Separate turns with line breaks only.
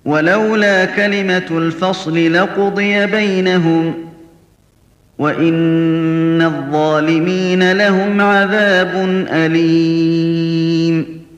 ولولا كلمة الفصل لقضي بينهم وإن الظالمين لهم عذاب أليم